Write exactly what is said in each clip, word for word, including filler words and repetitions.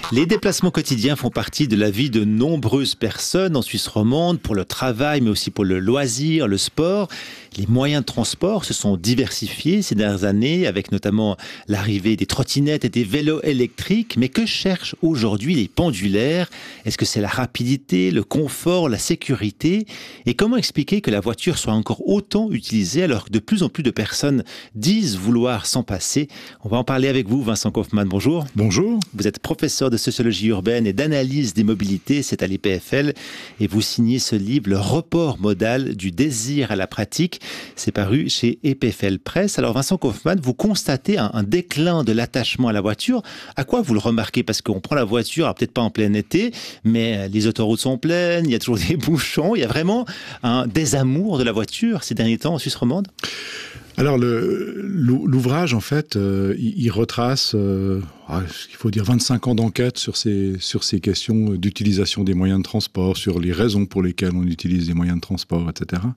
Les déplacements quotidiens font partie de la vie de nombreuses personnes en Suisse romande, pour le travail, mais aussi pour le loisir, le sport. Les moyens de transport se sont diversifiés ces dernières années, avec notamment l'arrivée des trottinettes et des vélos électriques. Mais que cherchent aujourd'hui les pendulaires? Est-ce que c'est la rapidité, le confort, la sécurité? Et comment expliquer que la voiture soit encore autant utilisée alors que de plus en plus de personnes disent vouloir s'en passer? On va en parler avec vous, Vincent Kaufmann. Bonjour. Bonjour. Vous êtes professeur de sociologie urbaine et d'analyse des mobilités, c'est à l'E P F L, et vous signez ce livre, Le report modal du désir à la pratique. C'est paru chez E P F L Presse. Alors Vincent Kaufmann, vous constatez un, un déclin de l'attachement à la voiture. À quoi vous le remarquez? Parce qu'on prend la voiture, alors peut-être pas en plein été, mais les autoroutes sont pleines, il y a toujours des bouchons, il y a vraiment un désamour de la voiture ces derniers temps en Suisse romande? Alors, le, l'ouvrage, en fait, euh, il, il retrace, euh, il faut dire, vingt-cinq ans d'enquête sur ces, sur ces questions d'utilisation des moyens de transport, sur les raisons pour lesquelles on utilise les moyens de transport, et cetera.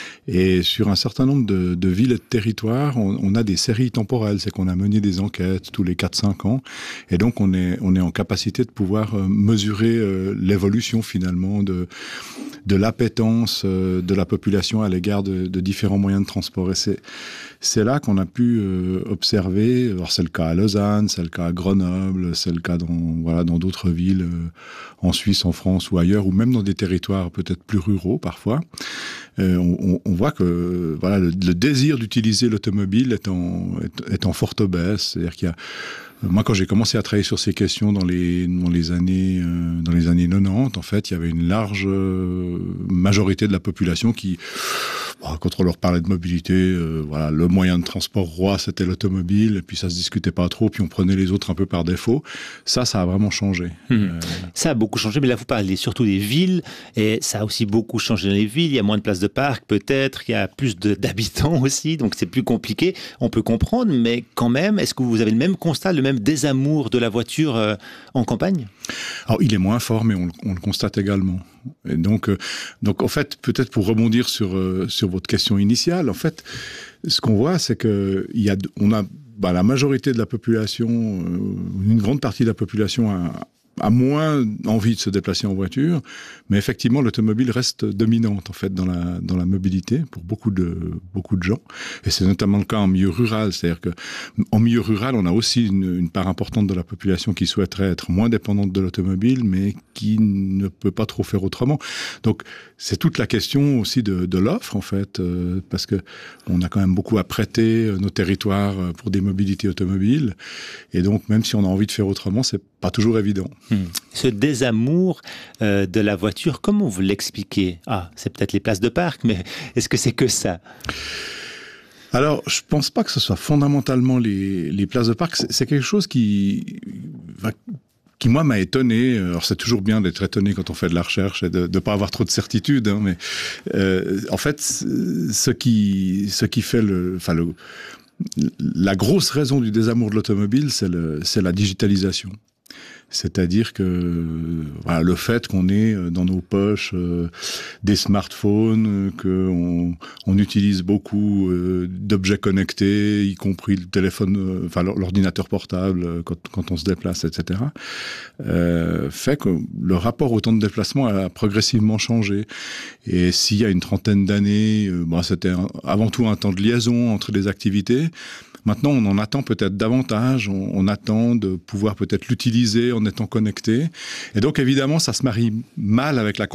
Et sur un certain nombre de, de villes et de territoires, on, on a des séries temporelles, c'est qu'on a mené des enquêtes tous les quatre cinq ans, et donc on est, on est en capacité de pouvoir mesurer euh, l'évolution, finalement, de, de l'appétence euh, de la population à l'égard de, de différents moyens de transport. Et c'est C'est là qu'on a pu euh, observer, alors c'est le cas à Lausanne, c'est le cas à Grenoble, c'est le cas dans, voilà, dans d'autres villes euh, en Suisse, en France ou ailleurs, ou même dans des territoires peut-être plus ruraux parfois. Euh, on, on voit que voilà, le, le désir d'utiliser l'automobile est en, est, est en forte baisse. C'est-à-dire qu'il y a Moi, quand j'ai commencé à travailler sur ces questions dans les, dans les années, euh, dans les années quatre-vingt-dix, en fait, il y avait une large euh, majorité de la population qui, bon, quand on leur parlait de mobilité, euh, voilà, le moyen de transport roi, c'était l'automobile, et puis ça se discutait pas trop, puis on prenait les autres un peu par défaut. Ça, ça a vraiment changé. Mmh. Euh... Ça a beaucoup changé, mais là, vous parlez surtout des villes, et ça a aussi beaucoup changé dans les villes. Il y a moins de places de parc, peut-être, il y a plus de, d'habitants aussi, donc c'est plus compliqué. On peut comprendre, mais quand même, est-ce que vous avez le même constat, le même même désamour de la voiture euh, en campagne? Alors, il est moins fort, mais on, on le constate également. Et donc, euh, donc, en fait, peut-être pour rebondir sur, euh, sur votre question initiale, en fait, ce qu'on voit, c'est que il y a, on a, bah, la majorité de la population, euh, une grande partie de la population a, a moins envie de se déplacer en voiture, mais effectivement, l'automobile reste dominante en fait dans la dans la mobilité pour beaucoup de beaucoup de gens, et c'est notamment le cas en milieu rural. C'est-à-dire que en milieu rural, on a aussi une, une part importante de la population qui souhaiterait être moins dépendante de l'automobile, mais qui ne peut pas trop faire autrement. Donc, c'est toute la question aussi de, de l'offre en fait, euh, parce que on a quand même beaucoup à prêter nos territoires pour des mobilités automobiles, et donc même si on a envie de faire autrement, c'est pas toujours évident. Ce désamour euh, de la voiture, comment vous l'expliquez? Ah, c'est peut-être les places de parc, mais est-ce que c'est que ça? Alors, je pense pas que ce soit fondamentalement les, les places de parc. C'est, c'est quelque chose qui, qui moi m'a étonné. Alors, c'est toujours bien d'être étonné quand on fait de la recherche et de ne pas avoir trop de certitude. Hein, mais euh, en fait, ce qui, ce qui fait le, enfin le, la grosse raison du désamour de l'automobile, c'est, le, c'est la digitalisation. C'est-à-dire que voilà, le fait qu'on ait dans nos poches euh, des smartphones, qu'on on utilise beaucoup euh, d'objets connectés, y compris le téléphone, euh, enfin l'ordinateur portable euh, quand, quand on se déplace, et cetera, euh, fait que le rapport au temps de déplacement a progressivement changé. Et s'il y a une trentaine d'années, euh, bon, c'était un, avant tout un temps de liaison entre les activités. Maintenant, on en attend peut-être davantage, on, on attend de pouvoir peut-être l'utiliser en étant connecté. Et donc, évidemment, ça se marie mal avec la